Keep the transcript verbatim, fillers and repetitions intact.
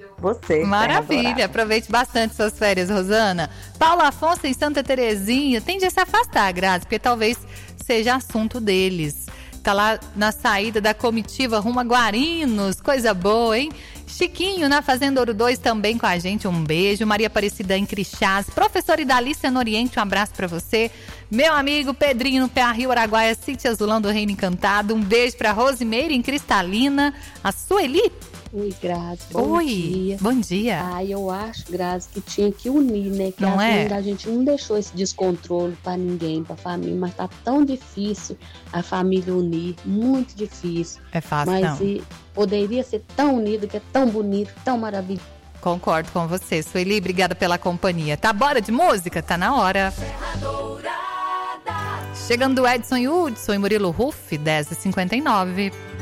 você. Maravilha, aproveite bastante suas férias, Rosana. Paulo Afonso em Santa Terezinha, tende a se afastar, Grazi, porque talvez seja assunto deles. Tá lá na saída da comitiva rumo a Guarinos, coisa boa, hein? Chiquinho na Fazenda Ouro dois também com a gente, um beijo. Maria Aparecida em Crixás, professora Idalícia no Oriente, um abraço pra você. Meu amigo Pedrinho no P A Rio Araguaia, Cite Azulão do Reino Encantado, um beijo pra Rosimeire em Cristalina, a Sueli. Oi, Grazi, bom Oi, dia. Bom dia. Ah, eu acho, Grazi, que tinha que unir, né? Que não a, é? a gente não deixou esse descontrole pra ninguém, pra família, mas tá tão difícil a família unir, muito difícil. É fácil, mas não. E, poderia ser tão unido, que é tão bonito, tão maravilhoso. Concordo com você, Sueli, obrigada pela companhia. Tá, bora de música? Tá na hora. Chegando Edson e Hudson e Murilo Ruff, dez e cinquenta e nove.